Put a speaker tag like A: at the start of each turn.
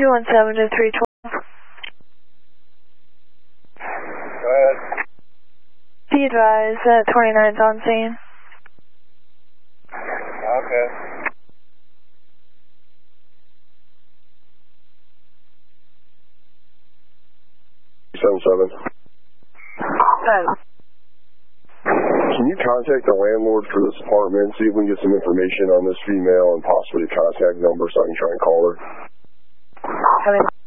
A: 217 to 312.
B: Go ahead.
A: Be advised that 29's on scene.
B: Okay.
C: Can you contact the landlord for this apartment, see if we can get some information on this female and possibly a contact number so I can try and call her?